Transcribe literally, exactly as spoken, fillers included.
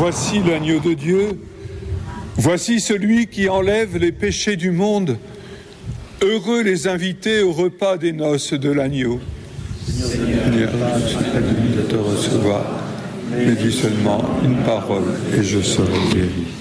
Voici l'agneau de Dieu, voici celui qui enlève les péchés du monde. Heureux les invités au repas des noces de l'agneau. Seigneur, je suis pas digne de te recevoir, mais dis seulement une parole et je serai guéri.